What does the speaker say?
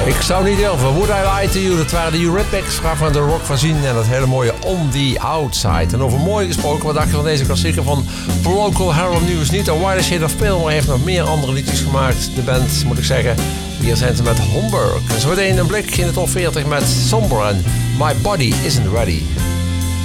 Ik zou niet durven. Would I Lie to You? Dat waren de Eurythmics, waarvan de rock van zien. En dat hele mooie On The Outside. En over mooi gesproken, wat dacht je van deze klassieker van Local Herald News? Niet A Wider Shade of Pale, maar heeft nog meer andere liedjes gemaakt. De band, moet ik zeggen. Hier zijn ze met Homburg. En zo meteen een blik in de top 40 met Somber en My Body Isn't Ready.